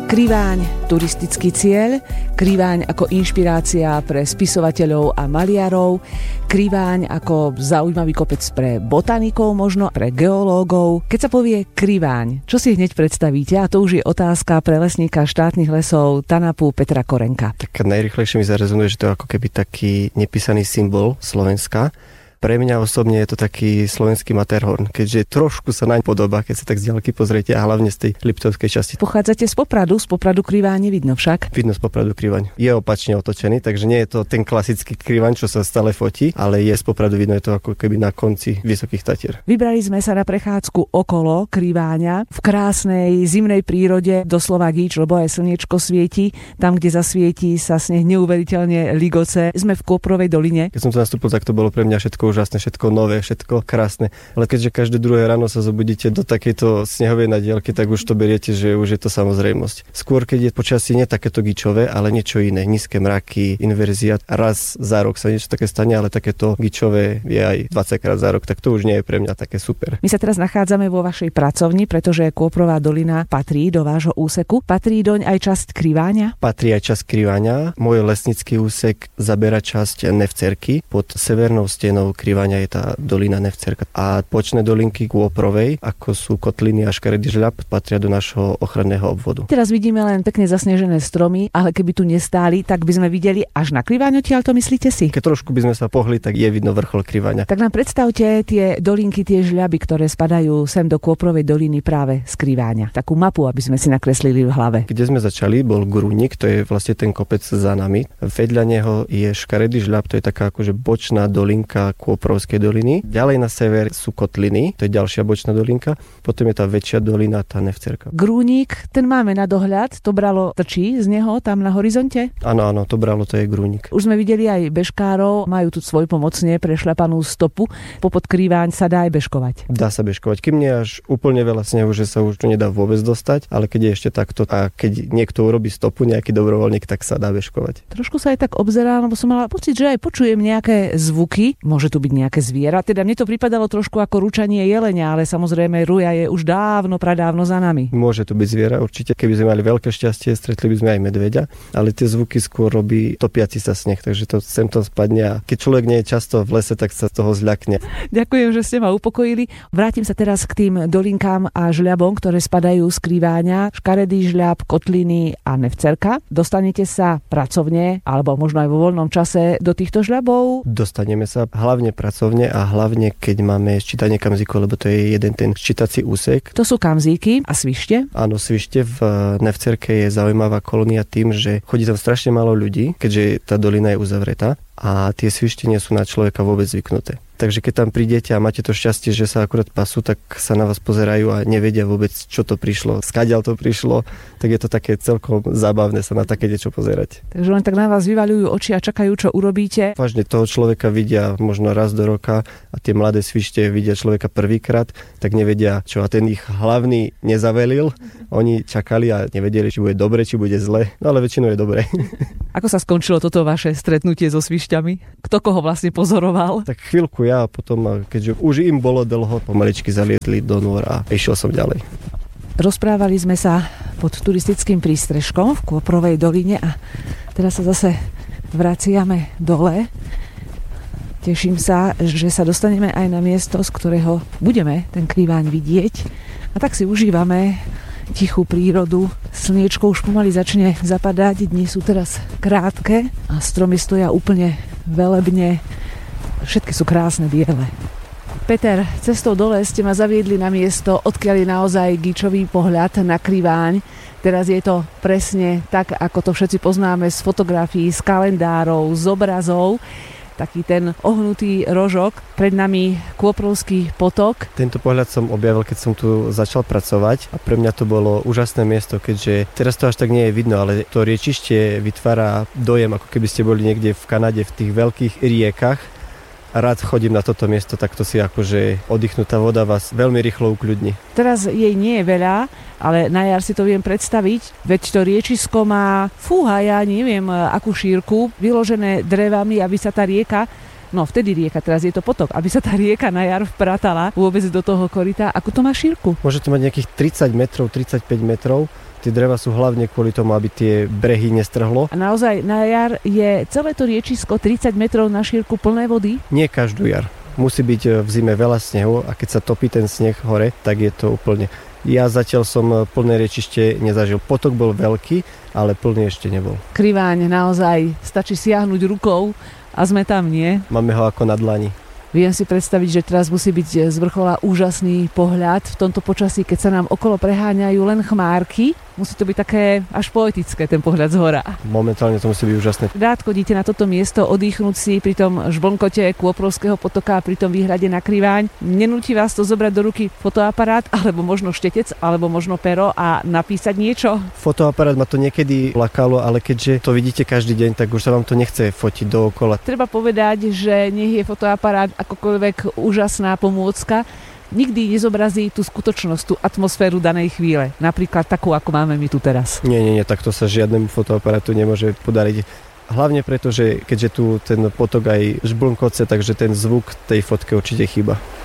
Kriváň, turistický cieľ, Kriváň ako inšpirácia pre spisovateľov a maliarov, Kriváň ako zaujímavý kopec pre botanikov, možno pre geológov. Keď sa povie Kriváň, čo si hneď predstavíte? A to už je otázka pre lesníka štátnych lesov TANAPu Petra Korenka. Tak najrýchlejšie mi zarezonuje, že to je ako keby taký nepísaný symbol Slovenska. Pre mňa osobne je to taký slovenský Matterhorn, keďže trošku sa naň podobá, keď sa tak z ďalky pozriete, a hlavne z tej Liptovskej časti. Pochádzate z Popradu Kriváň nevidno však? Vidno z Popradu Kriváň. Je opačne otočený, takže nie je to ten klasický Kriváň, čo sa stále fotí, ale je z Popradu vidno, je to ako keby na konci Vysokých Tatier. Vybrali sme sa na prechádzku okolo Kriváňa v krásnej zimnej prírode, doslova gíč, lebo aj slniečko svieti. Tam, kde zasvietí, sa sneh neuveriteľne ligoce. Sme v Kôprovej doline. Keď som to nastúpil, tak to bolo pre mňa všetko úžasné, všetko nové, všetko krásne. Ale keďže každé druhé ráno sa zobudíte do takejto snehovej nadielky, tak už to beriete, že už je to samozrejmosť. Skôr, keď je počasie nie takéto gičové, ale niečo iné, nízke mraky, inverzia, raz za rok sa niečo také stane, ale takéto gičové je aj 20 krát za rok, tak to už nie je pre mňa také super. My sa teraz nachádzame vo vašej pracovni, pretože Kôprová dolina patrí do vášho úseku. Patrí doň aj časť Kriváňa? Patrí aj časť Kriváňa. Môj lesnícky úsek zabera časť Nevcerky. Pod severnou stenou Kriváňa je tá dolina Nevcerka. A počné dolinky Kôprovej, ako sú Kotliny a Škaredý žľab, patria do našho ochranného obvodu. Teraz vidíme len pekne zasnežené stromy, ale keby tu nestáli, tak by sme videli až na Kriváň, odtiaľ to myslíte si? Keď trošku by sme sa pohli, tak je vidno vrchol Kriváňa. Tak nám predstavte tie dolinky, tie žľaby, ktoré spadajú sem do Kôprovej doliny práve z Kriváňa. Takú mapu, aby sme si nakreslili v hlave. Kde sme začali, bol Grúnik, to je vlastne ten kopec za nami. Vedľa neho je Škaredý žľab, to je taká akože bočná dolinka Kôprovskej doliny. Ďalej na sever sú Kotliny, to je ďalšia bočná dolinka. Potom je tá väčšia dolina, tá Nevcerka. Grúnik, ten máme na dohľad, to bralo trčí z neho tam na horizonte? Áno, to bralo, to je Grúnik. Už sme videli aj bežkárov, majú tu svoj pomocne prešľapanú stopu. Popod Kriváň sa dá aj bežkovať. Dá sa bežkovať. Kým nie až úplne veľa snehu, že sa už to nedá vôbec dostať, ale keď je ešte takto a keď niekto urobí stopu, nejaký dobrovoľník, tak sa dá bežkovať. Trošku sa aj tak obzerám, lebo som mala pocit, že aj počujem nejaké zvuky. Môže tu byť nejaké zviera. Teda mne to pripadalo trošku ako ručanie jelenia, ale samozrejme ruja je už pradávno za nami. Môže tu byť zviera, určite. Keby sme mali veľké šťastie, stretli by sme aj medveďa, ale tie zvuky skôr robí topiaci sa sneh, takže to sem to spadne a keď človek nie je často v lese, tak sa z toho zľakne. Ďakujem, že ste ma upokojili. Vrátim sa teraz k tým dolinkám a žľabom, ktoré spadajú z Kriváňa, Škaredý žľab, Kotliny a Nevcerka. Dostanete sa pracovne alebo možno aj vo voľnom čase do týchto žľabov? Dostaneme sa hlavne pracovne a hlavne keď máme ščítanie kamzíkov, lebo to je jeden ten ščítací úsek. To sú kamzíky a svište? Áno, svište v Nevcerke je zaujímavá kolónia tým, že chodí tam strašne málo ľudí, keďže tá dolina je uzavretá a tie svište nie sú na človeka vôbec zvyknuté. Takže keď tam prídete a máte to šťastie, že sa akurát pasú, tak sa na vás pozerajú a nevedia vôbec, čo to prišlo, skadiaľ to prišlo, tak je to také celkom zábavné sa na také niečo pozerať. Takže len tak na vás vyvaľujú oči a čakajú, čo urobíte. Vážne toho človeka vidia možno raz do roka a tie mladé svište vidia človeka prvýkrát, tak nevedia čo. A ten ich hlavný nezavelil. Oni čakali a nevedeli, či bude dobre, či bude zle, no ale väčšinou je dobre. Ako sa skončilo toto vaše stretnutie so svišťami? Kto koho vlastne pozoroval? Tak chvíľku ja a potom, keďže už im bolo dlho, pomaličky zalietli do nôr a išiel som ďalej. Rozprávali sme sa pod turistickým prístrežkom v Kôprovej doline a teraz sa zase vraciame dole. Teším sa, že sa dostaneme aj na miesto, z ktorého budeme ten Kriváň vidieť. A tak si užívame tichú prírodu. Slniečko už pomaly začne zapadať, dni sú teraz krátke a stromy stoja úplne velebne. Všetky sú krásne biele. Peter, cestou dole ste ma zaviedli na miesto, odkiaľ je naozaj gíčový pohľad na Kriváň. Teraz je to presne tak, ako to všetci poznáme z fotografií, z kalendárov, z obrazov. Taký ten ohnutý rožok, pred nami Kôprovský potok. Tento pohľad som objavil, keď som tu začal pracovať a pre mňa to bolo úžasné miesto, keďže teraz to až tak nie je vidno, ale to riečište vytvára dojem, ako keby ste boli niekde v Kanade v tých veľkých riekach. Rád chodím na toto miesto, takto si akože oddychnutá voda vás veľmi rýchlo ukľudní. Teraz jej nie je veľa, ale na jar si to viem predstaviť, veď to riečisko má, ja neviem akú šírku, vyložené drevami, aby sa tá rieka, no vtedy rieka, teraz je to potok, aby sa tá rieka na jar vpratala vôbec do toho koryta. Akú to má šírku? Môže to mať nejakých 30 metrov, 35 metrov. Tie dreva sú hlavne kvôli tomu, aby tie brehy nestrhlo. A naozaj na jar je celé to riečisko 30 metrov na šírku plné vody? Nie každú jar. Musí byť v zime veľa snehu a keď sa topí ten sneh hore, tak je to úplne... Ja zatiaľ som plné riečište nezažil. Potok bol veľký, ale plný ešte nebol. Kriváň naozaj stačí siahnuť rukou a sme tam, nie? Máme ho ako na dlani. Viem si predstaviť, že teraz musí byť z vrchola úžasný pohľad v tomto počasí, keď sa nám okolo preháňajú len chmárky. Musí to byť také až poetické, ten pohľad z hora. Momentálne to musí byť úžasné. Rád chodíte na toto miesto oddychnúť si pri tom žblnkote Kôprovského potoka, pri tom výhrade na Kriváň. Nenúti vás to zobrať do ruky fotoaparát, alebo možno štetec, alebo možno pero a napísať niečo? Fotoaparát ma to niekedy lakalo, ale keďže to vidíte každý deň, tak už sa vám to nechce fotiť dookola. Treba povedať, že nech je fotoaparát akokoľvek úžasná pomôcka, nikdy nezobrazí tú skutočnosť, tú atmosféru danej chvíle. Napríklad takú, ako máme my tu teraz. Nie, takto sa žiadnemu fotoaparátu nemôže podariť. Hlavne preto, že keďže tu ten potok aj žblnkoce, takže ten zvuk tej fotke určite chýba.